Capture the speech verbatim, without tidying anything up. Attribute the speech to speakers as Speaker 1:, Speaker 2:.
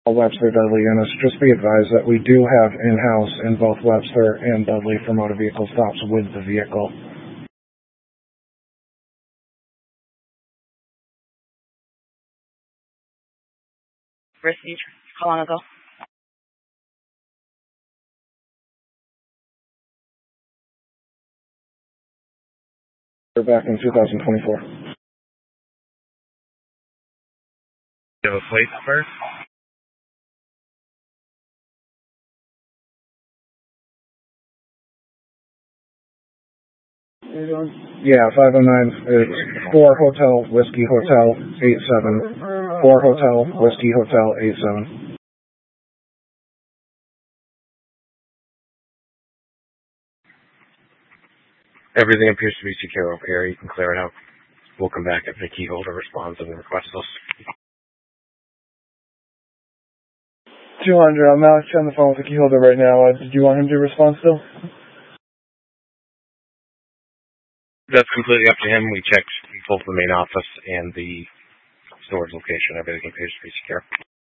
Speaker 1: Webster Dudley units. Just be advised that we do have in-house in both Webster and Dudley for motor vehicle stops with the vehicle.
Speaker 2: Risky. How long ago?
Speaker 1: We're back in two thousand twenty-four.
Speaker 3: You have a plate number?
Speaker 1: Yeah, five oh nine is four Hotel Whiskey Hotel eight seven. four Hotel Whiskey Hotel eight seven.
Speaker 3: Everything appears to be secure over here. You can clear it out. We'll come back if the key holder responds and requests us.
Speaker 1: two hundred, I'm actually on the phone with the key holder right now. Uh, did you want him to respond still?
Speaker 3: That's completely up to him. We checked both the main office and the storage location. Everything appears to be secure.